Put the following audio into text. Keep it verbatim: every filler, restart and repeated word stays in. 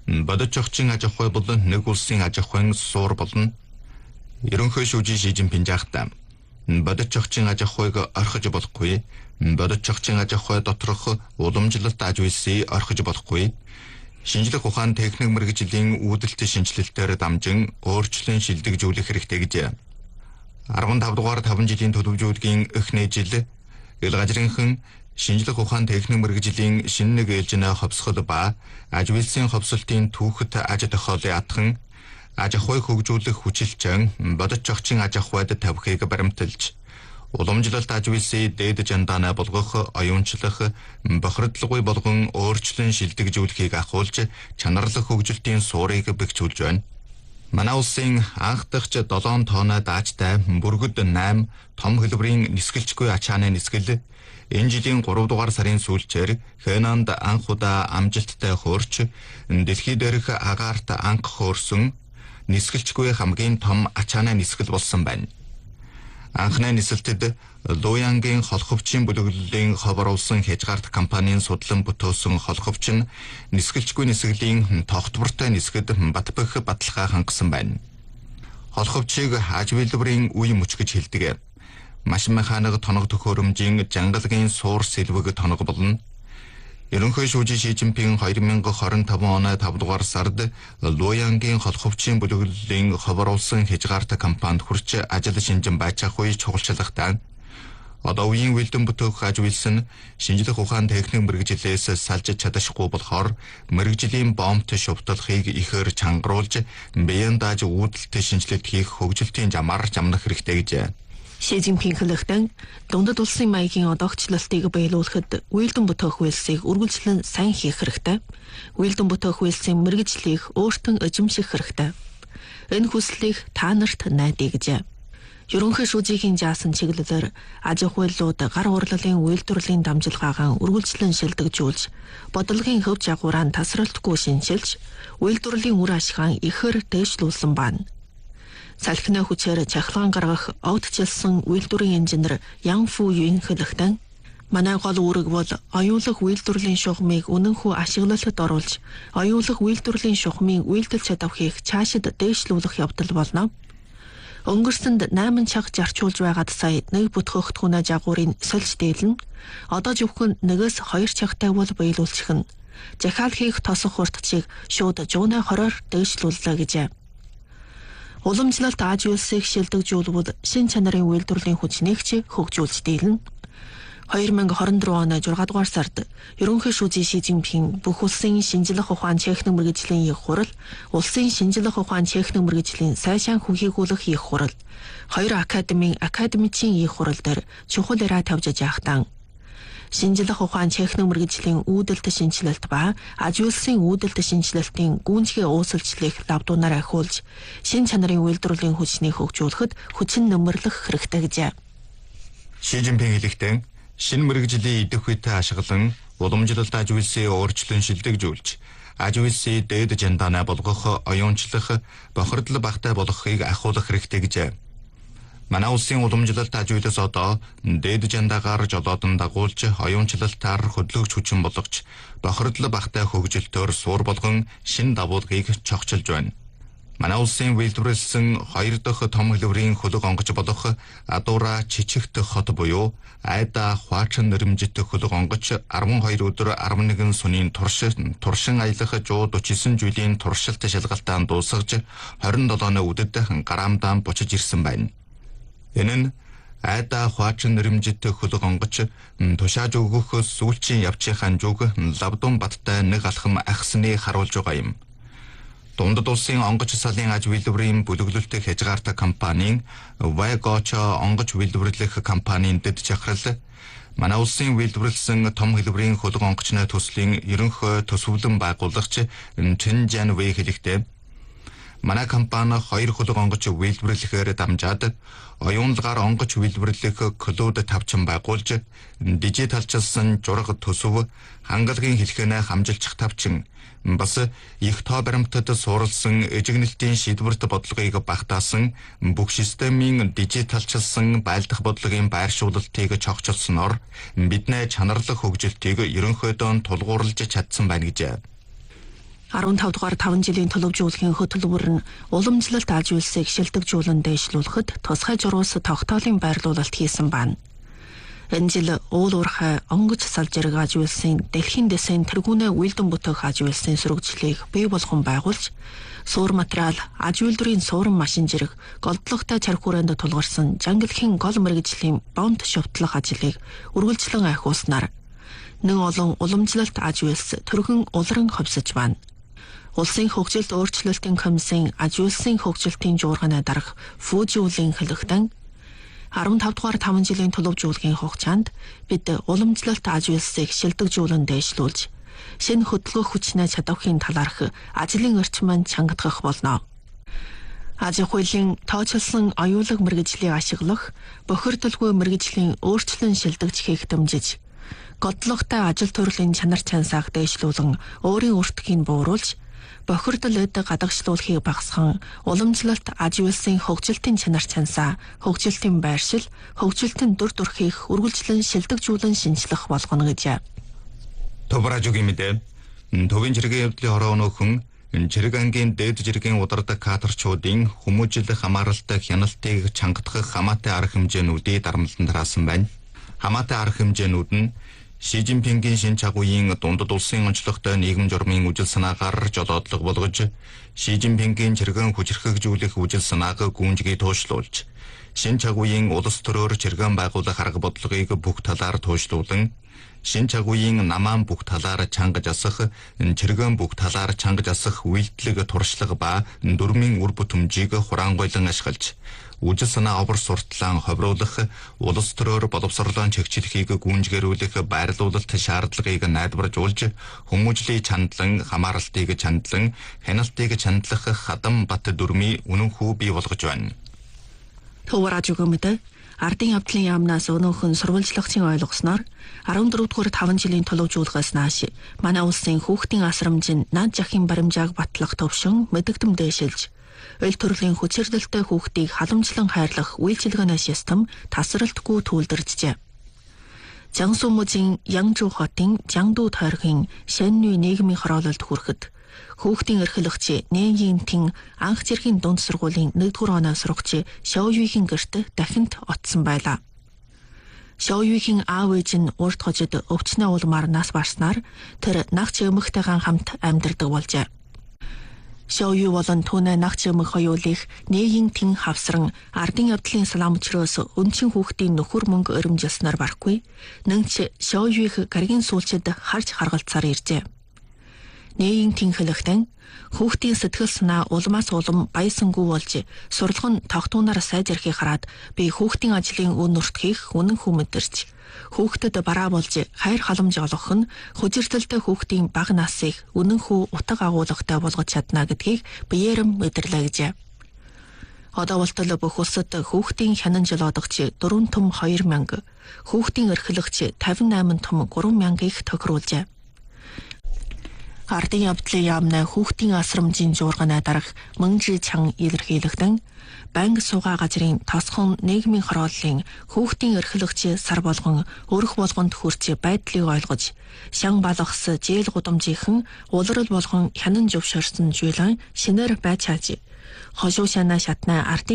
бодож зохицын аж ахуй болон нэг улсын аж ахуйн суур болно. Ерөнхий шүүжийн Ши Жинпин жаахтаа бодож зохицын аж ахуйг орхиж болохгүй. Бодож зохицын аж ахуй доторх уламжлалт аж үйлсийг орхиж болохгүй. Шинжлэх ухаан техник мэргэжлийн үүдэлтэй шинжилэлтээр дамжин өөрчлөн шилдэгжүүлэх хэрэгтэй гэж. арван тав дугаар таван жилийн төлөвлөгөөгийн эхний жил ил газрынхан шинжлэх ухаан техник мэргэжлийн шинэ нэг ээлжинэ ховсгол ба аж үйлсийн ховсолтын түүхэт аж тохиолын атхан аж ахуйг хөгжүүлэх хүчилчэн бодож зохицын аж ахуйд тавихыг баримталж уламжлалт аж үйлсийн дээд жандаанаа болгох, оюунчлах, бохирдлоггүй болгон өөрчлөн шилдэгжүүлэхийг ахуулж чанарлах хөгжилтийн суурийг бэхжүүлж байна. Манай улсын анх дахь долоон тооны даажтай бүргэд восемь том хэлбэрийн нисгэлжгүй ачааны нисгэл энэ жилийн гурав дугаар сарын сүүлчээр Хэнанд анх удаа амжилттай хөөрч дэлхий дээрх агаарт анх хөөрсөн нисгэлжгүй хамгийн том ачааны нисгэл болсон байна. Анхны нисэлтэд Луянгийн холховчийн бүлэглэлийн ховоруулсан хязгаарт компанийн судлан бүтөөсөн холховч нь нисгэлжгүй нисгэлийн тогтвортой нисгэд батбах баталгаа хангасан байна. Холховчийг аж үйлдвэрийн үе мөч гэж хэлдэг. Машин механик тоног төхөөрөмжийн жангалгийн суур сэлвэг тоног болно. Ерөнхий шүүжийн Ши Жинпин двадцать двадцать five оны five дугаар сард Луянгийн холховчийн бүлэглэлийн ховоруулсан хязгаарт компанид хүрч ажил шинжин байж ахуй чухалчлахтаа одоо үеийн үйлдэн бүтээх аж үйлс нь шинжлэх ухаан техник мэргэжлээс салж чадахгүй болохоор мэргэжлийн бомбт шувталхыг ихээр чангаруулж биеийн дааж үүдэлтэй шинжилэлт хийх хөгжилтийн замаар замнах хэрэгтэй гэж. Ши Жинпин хэлэхдээ дундад улсын маягийн одоогчлалтыг баялуулахад үйлдэн бүтээх үйлсийг үргэлжлэн сайн хийх хэрэгтэй. Үйлдэн бүтээх үйлсийн мэргэжлийг өөртөө эзэмших хэрэгтэй. Энэ хүслийг та нарт найдаа гэж. Ерөнхий шүүжийн жаасан чиглэлээр аж ахуйлууд гар урлалын үйлдвэрлэлийн дамжлагаагаа үргэлжлэн шилдэгжүүлж, бодлогын хөв жагуураа тасралтгүй шинжилж, үйлдвэрлэлийн үр ашгаан ихээр дээшлүүлсэн байна. Салхины хүчээр чахалгаан гаргах огтчилсан үйлдвэрийн инженер Ян Фу Юн хэлэхдээ манай гол үүрэг бол оюулах үйлдвэрлэлийн шугамыг үнэнхүү ашиглалтад оруулж, оюулах үйлдвэрлэлийн шугамын үйлдэл чадварыг цаашид дээшлүүлэх явдал болно. Өнгөрсөнд найман чаг зарчуулж байгаад сая нэг бүтгэгдэхүүнээ жагуурын сольж дээлнэ. Одоо зөвхөн нэгээс хоёр чагтай бол биелүүлчих нь. Захиал хийх тосох хурдчийг шууд жууны хороор дээшлүүллээ гэж. Уламжлалт аж үйлсийг шилдэгжүүлбэл шин чанарын үйлдвэрлэлийн хүчнийгч хөгжүүлж дийлнэ. двадцать twenty-four оны six дугаар сард ерөнхий шүүжийн Ши Жинпин бүх улсын шинжлэх ухаан техник мэргэжлийн их хурал, улсын шинжлэх ухаан техник мэргэжлийн сайшаан хүхийгүүлэх их хурал, хоёр академийн академичийн их хурал дээр чухал яриа тавьж яахтан шинжлэх ухаан техник мэргэжлийн үүдэлт шинжилэлт ба аж үйлсийн үүдэлт шинжилэлтийн гүнзгий уусалчлалыг лавдуунаар ахиулж, шин чанарын үйлдвэрлэлийн хүчнийг хөгжүүлэхэд хүчин нэмэрлэх хэрэгтэй гэж. Ши Жинпин хэлэхдээ шинэ мэргэжлийн идэх үетэй ашиглан уламжлалт аж үйлсийг өөрчлөн шилдэгжүүлж, аж үйлсийг дээд жандаанаа болгох, оюунчлах, бохирдол багтай болгохыг ахиулах хэрэгтэй гэж. Манай улсын уламжлалт аж үйлс одоо дээд жандаагаар жолоодон дагуулж, оюунчлалтаар хөдөлгөж хүчин болгож, бохирдол багтай хөгжилтөөр суур болгон шинэ давуулгыг чогчилж байна. Манай улсын үйлдвэрлэсэн хоёр дахь том хэлбэрийн хөлөг онгоц болох Адуура Чичигт хот буюу Айда Хвачин нэрмжит хөлөг онгоц twelve өдөр eleven сүнийн турш туршин аялах one hundred forty-nine жилийн туршилт шалгалтаан дуусгаж twenty-seven-ны үдэд грамдаа бочиж ирсэн байна. Энэ нь Айда Хвачин нэрмжит хөлөг онгоц тушааж өгөх сүүлчийн явчихын зүг лавдун баттай нэг алхам ахсныг харуулж байгаа юм. Дундад улсын онгоц салын аж үйлдвэрийн бүлэглэлт хязгаартай компанийн Вайгочо онгоц үйлдвэрлэх компанийн дэд чахрал манай улсын үйлдвэрлэсэн том хэлбэрийн хөлөг онгоцны төслийн ерөнхий төсвөлэн байгуулагч Чэнжан Вэй хэлэхдээ манай компани хоёр хөлөг онгоц үйлдвэрлэхээр дамжаад оюунлагаар онгоц үйлдвэрлэх клуд тавчин байгуулж дижиталчилсан зураг төсөв хангалагын хэлхэнэ хамжилчих тавчин бас их тоо баримтад суурилсан эжигнэлтийн шийдвэрт бодлогыг багтаасан бүх системийн дижиталчилсан байлдах бодлогын байршуулалтыг чогчилсноор бидний чанарлах хөгжилтийг ерөнхийдөө тулгуурлаж чадсан байна гэж. арвантав дугаар таван жилийн төлөвжүүлэхийн хөтөлбөр нь уламжлалт аж үйлсийг шилдэгжүүлэн дэвшлүүлэхэд тусгай журуус тогтоолын байрлуулалт хийсэн байна. Энэ жил уул уурхай онгоц сал зэрэг аж үйлсийн дэлхийн дэсийн тэргүүнээ үйлдэн бүтээх аж үйлсийн сөрөгжлийг бий болгон байгуулж, суур материал, аж үйлдвэрийн суурин машин зэрэг голдлоготой чарх хүрээнд тулгарсан жангилхийн гол мэргэжлийн бонт шувтлах ажлыг үргэлжлэн ахиулснаар нэг олон уламжлалт аж үйлс төргөн улран ховсож байна. Улсын хөгжилт өөрчлөлтийн комиссийн аж үйлсийн хөгжилтийн жуурганы дарга Фүүжиулийн хэлэхдээ арвантав дугаар таван жилийн төлөвжүүлгийн хугацаанд бид уламжлалт аж үйлсийг шилдэгжүүлэн дэвшлүүлж, шинэ хөдөлгөөх хүчнээ чадвархын талаарх ажлын орчмыг чангадгах болно. Аж ахуйн тооцоолсон оюулаг мэргэжлийг ашиглах, бохирдолгүй мэргэжлийн өөрчлөн шилдэгж хийх дэмжиж, годлоготой ажил төрлийн чанар чансааг дэвшлүүлэн өөрийн өртгийг бууруулж, бохирдол эд гадагшлуулахыг багасхан уламжлалт аж үйлсийн хөгжилтийн чанар чансаа, хөгжилтийн байршил, хөгжилтийн дүр төрхийг үргэлжлэн шилдэгжүүлэн шинжлэх болгоно гэжээ. Товражугийн мэдээ. Төвийн жиргээ явдлын хороо өнөөхөн жирэг ангийн дээд жиргийн удардаг кадрчуудын хүмүүжил хамааралтай хяналтыг чангадах хамаатай арга хэмжээнүүдийг дарамтлан тараасан байна. Хамаатай арга хэмжээнүүд нь Ши Жинпингийн шинэ чагуугийн дундад улсын онцлогтой нийгэм журмын үжил санаагаар жолоодлого болгож, Ши Жинпингийн чиргэн хүчрхэгжүүлэх үжил санааг гүнжгий туушлуулж, шинэ чагуугийн улс төрөөр чиргэн байгуулах арга бодлогыг бүх талаар туушлуулан, шинэ чагуугийн намаан бүх талаар чангаж асах, чиргэн бүх талаар чангаж асах үйлдэлэг туршлага ба дөрмийн үр бүтэмжийг хураангуйлан ашиглаж, үжил санаа овор сурталаан ховруулах, улс төрөөр боловсролон чигчлэхийг гүнжгэрүүлэх байрлуулалт шаардлагыг найдваржуулж, хүмүүжлийн чандлан, хамааралтыг чандлан, хяналтыг чандлах хадам бат дүрмийн үнэн хүү бий болгож байна. Төвражугийн мэдээ. Ардын явдлын яамнаас өнөөхөн сурвалжлагчийн ойлгосноор арвандөрөв дугаар таван жилийн төлөвжүүлгээс нааш манай улсын хүүхдийн асрамжийн наад жахын баримжааг батлах төвшин мэдэгдэм дэвшилж, ойл төрлийн хүчирдэлтэй хүүхдийг халамжлан хайрлах үйлчилгээний систем тасралтгүй түүлдэржээ. Жансу мужийн Янжу хотын Жангду тойргийн Шэннүй нийгмийн хороололд хүрэхэд хүүхдийн эрхлэгч Нэн Тин анх зэргийн дунд сургуулийн нэгдүгээр оноо сурагч Шоуюигийн гэрт дахинд оцсон байлаа. Шоуюигийн аав ээж нь урд хожид өвчнөө улмаар нас барснаар тэр нагч эмэгтэйгэн хамт амьдардаг болжээ. Шоуюи болон түүний нагч эмэг хоёулыг Нэн Тин хавсран ардын явдлын салам өчрөөс өнчин хүүхдийн нөхөр мөнгө өрөмжилснээр барахгүй, нэнч Шоуюиг гаригийн сүүлчид харж харгалцаар иржээ. Нэн Тин хэлэхдээ хүүхдийн сэтгэл санаа улмаас улам баясангүй болж, сурлагын нь тогтуунаар сайжрахыг хараад би хүүхдийн ажлын үн нуртхийг үнэн хүү мэдэрч, хүүхдэд бараа болж хайр халамж олгох нь хүчирдэлтэй хүүхдийн бага насыг үнэн хүү утга агуулгатай болгож чадна гэдгийг биеэрэм мэдэрлээ гэжээ. Одоо болтол бүх улсад хүүхдийн хянан жолоодогч дөрвөн том хоёр мянга, хүүхдийн эрхлэгч тавин найман том гурван мянгаыг тохируулжээ. Ардын явдлын яамны хүүхдийн асрамжийн жуурганы дарга Мөнжи Чан илэрхийлэгдэн банк суугаа газрын тосхон нийгмийн хорооллын хүүхдийн эрхлэгч сар болгон өрх болгонд хүрч байдлыг ойлгож, шан балгас зээл гудамжийнхан улирал болгон хянан зөвшөөрсөн жуулан шинээр байж хааж, хошуу шанаа шатнаа ардын